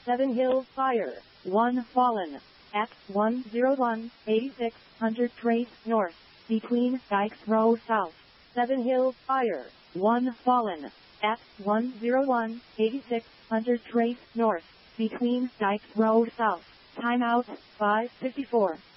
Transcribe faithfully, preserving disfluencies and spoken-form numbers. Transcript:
Seven Hills Fire. One fallen. At one oh one, eighty-six hundred Trace North. Between Dykes Row South. Seven Hills Fire. One fallen. At one oh one, eighty-six hundred Trace North. Between Dykes Row South. Timeout, five fifty-four.